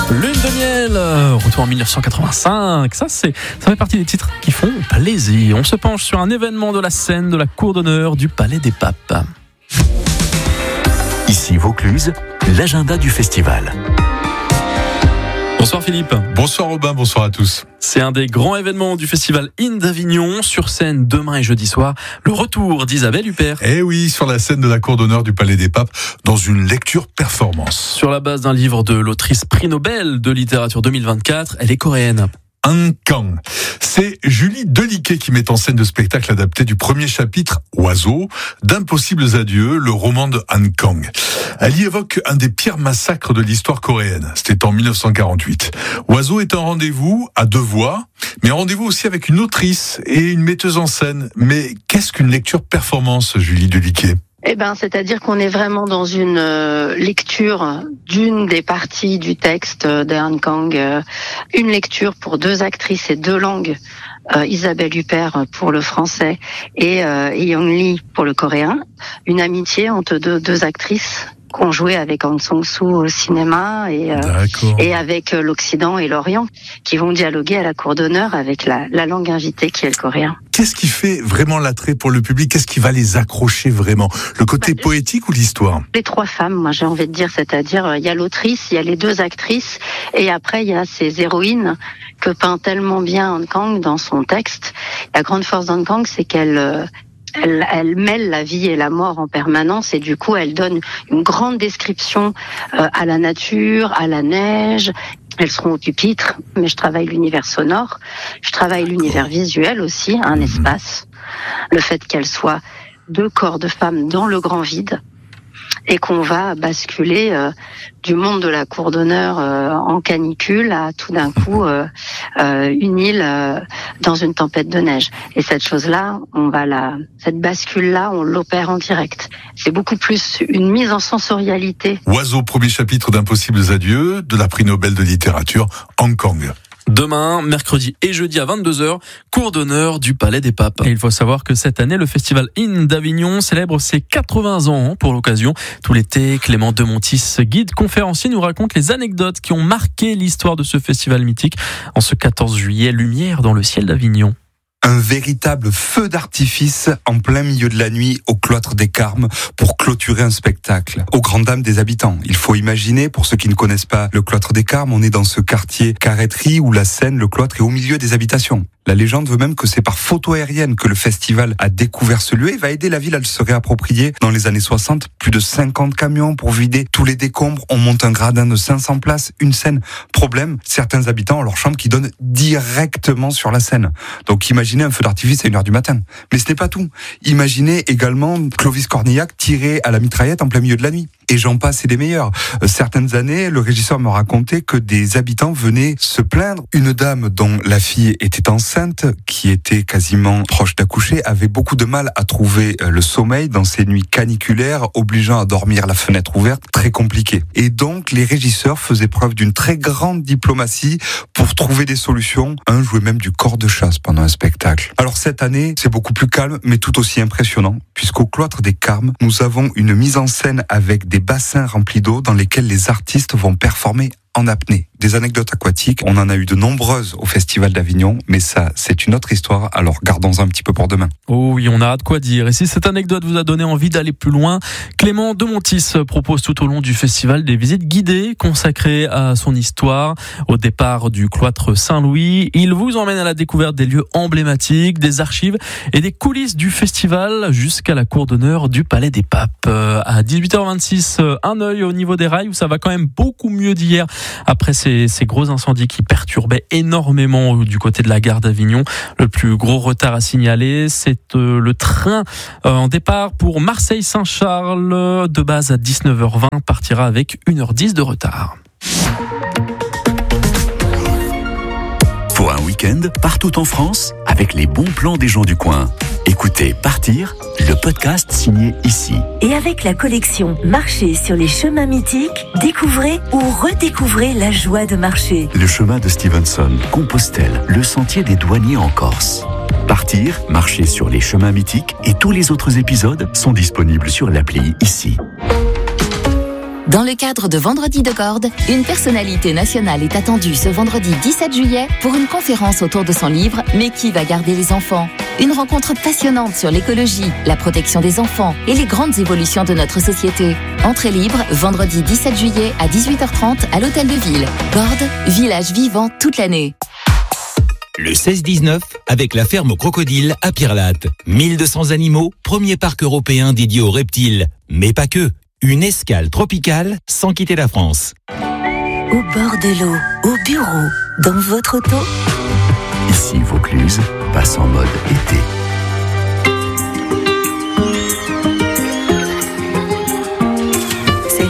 Lune de miel, retour en 1985, ça fait partie des titres qui font plaisir. On se penche sur un événement de la scène de la cour d'honneur du Palais des Papes. Ici Vaucluse, l'agenda du festival. Bonsoir Philippe. Bonsoir Robin, bonsoir à tous. C'est un des grands événements du festival In d'Avignon. Sur scène demain et jeudi soir, le retour d'Isabelle Huppert. Eh oui, sur la scène de la cour d'honneur du Palais des Papes, dans une lecture performance. Sur la base d'un livre de l'autrice prix Nobel de littérature 2024, elle est coréenne. Han Kang. C'est Julie Deliquet qui met en scène le spectacle adapté du premier chapitre, Oiseau, d'Impossibles Adieux, le roman de Han Kang. Elle y évoque un des pires massacres de l'histoire coréenne. C'était en 1948. Oiseau est un rendez-vous à deux voix, mais un rendez-vous aussi avec une autrice et une metteuse en scène. Mais qu'est-ce qu'une lecture performance, Julie Deliquet ? C'est-à-dire qu'on est vraiment dans une lecture d'une des parties du texte de Han Kang, une lecture pour deux actrices et deux langues, Isabelle Huppert pour le français et Young Lee pour le coréen, une amitié entre deux actrices qu'on jouait avec Hong Sang-soo au cinéma et avec l'Occident et l'Orient, qui vont dialoguer à la cour d'honneur avec la langue invitée qui est le coréen. Qu'est-ce qui fait vraiment l'attrait pour le public ? Qu'est-ce qui va les accrocher vraiment ? Le côté poétique ou l'histoire ? Les trois femmes, moi j'ai envie de dire, c'est-à-dire il y a l'autrice, il y a les deux actrices, et après il y a ces héroïnes que peint tellement bien Han Kang dans son texte. La grande force d'Han Kang, c'est qu'elle mêle la vie et la mort en permanence, et du coup elle donne une grande description à la nature, à la neige. Elles seront au pupitre, mais je travaille l'univers sonore, je travaille l'univers visuel aussi, un espace. Le fait qu'elles soient deux corps de femmes dans le grand vide, et qu'on va basculer du monde de la cour d'honneur en canicule à tout d'un coup une île dans une tempête de neige. Et cette chose-là, cette bascule-là, on l'opère en direct. C'est beaucoup plus une mise en sensorialité. Oiseau, premier chapitre d'Impossibles Adieux, de la prix Nobel de littérature, Han Kang. Demain, mercredi et jeudi à 22h, cour d'honneur du Palais des Papes. Et il faut savoir que cette année, le festival In d'Avignon célèbre ses 80 ans pour l'occasion. Tout l'été, Clément Demontis, guide conférencier, nous raconte les anecdotes qui ont marqué l'histoire de ce festival mythique. En ce 14 juillet, lumière dans le ciel d'Avignon. Un véritable feu d'artifice en plein milieu de la nuit au cloître des Carmes pour clôturer un spectacle. Aux grandes dames des habitants. Il faut imaginer, pour ceux qui ne connaissent pas le cloître des Carmes, on est dans ce quartier Carrêterie où la scène, le cloître est au milieu des habitations. La légende veut même que c'est par photo aérienne que le festival a découvert ce lieu et va aider la ville à se réapproprier. Dans les années 60, plus de 50 camions pour vider tous les décombres. On monte un gradin de 500 places, une scène. Problème, certains habitants ont leur chambre qui donne directement sur la scène. Donc imaginez un feu d'artifice à 1h du matin. Mais ce n'est pas tout. Imaginez également Clovis Cornillac tiré à la mitraillette en plein milieu de la nuit. Et j'en passe, c'est des meilleurs. Certaines années, le régisseur me racontait que des habitants venaient se plaindre. Une dame dont la fille était enceinte, qui était quasiment proche d'accoucher, avait beaucoup de mal à trouver le sommeil dans ces nuits caniculaires, obligeant à dormir la fenêtre ouverte, très compliqué. Et donc, les régisseurs faisaient preuve d'une très grande diplomatie pour trouver des solutions. Un jouait même du cor de chasse pendant un spectacle. Alors cette année, c'est beaucoup plus calme, mais tout aussi impressionnant, puisqu'au cloître des Carmes, nous avons une mise en scène avec des bassins remplis d'eau dans lesquels les artistes vont performer en apnée. Des anecdotes aquatiques, on en a eu de nombreuses au Festival d'Avignon, mais ça, c'est une autre histoire, alors gardons-en un petit peu pour demain. Oh oui, on a de quoi dire. Et si cette anecdote vous a donné envie d'aller plus loin, Clément Demontis propose tout au long du festival des visites guidées consacrées à son histoire. Au départ du cloître Saint-Louis, il vous emmène à la découverte des lieux emblématiques, des archives et des coulisses du festival jusqu'à la cour d'honneur du Palais des Papes. À 18h26, un œil au niveau des rails où ça va quand même beaucoup mieux d'hier après ces gros incendies qui perturbaient énormément du côté de la gare d'Avignon. Le plus gros retard à signaler, c'est le train en départ pour Marseille-Saint-Charles de base à 19h20 partira avec 1h10 de retard. Pour un week-end partout en France avec les bons plans des gens du coin. Écoutez Partir, le podcast signé ici. Et avec la collection Marcher sur les chemins mythiques, découvrez ou redécouvrez la joie de marcher. Le chemin de Stevenson, Compostelle, le sentier des douaniers en Corse. Partir, marcher sur les chemins mythiques et tous les autres épisodes sont disponibles sur l'appli ici. Dans le cadre de Vendredi de Gordes, une personnalité nationale est attendue ce vendredi 17 juillet pour une conférence autour de son livre « Mais qui va garder les enfants ?» Une rencontre passionnante sur l'écologie, la protection des enfants et les grandes évolutions de notre société. Entrée libre, vendredi 17 juillet à 18h30 à l'Hôtel de Ville. Gordes, village vivant toute l'année. Le 16-19 avec la ferme Crocodile à Pirlate. 1200 animaux, premier parc européen dédié aux reptiles. Mais pas que. Une escale tropicale sans quitter la France. Au bord de l'eau, au bureau, dans votre auto. Ici Vaucluse passe en mode été.